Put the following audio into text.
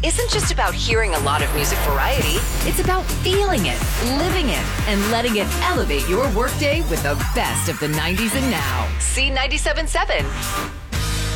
isn't just about hearing a lot of music variety. It's about feeling it, living it, and letting it elevate your workday with the best of the 90s and now. C97.7.